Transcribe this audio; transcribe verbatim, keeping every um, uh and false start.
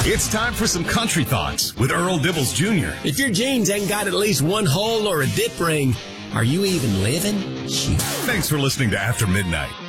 It's time for some country thoughts with Earl Dibbles Junior If your jeans ain't got at least one hole or a dip ring, are you even living? Shoot. Thanks for listening to After Midnight.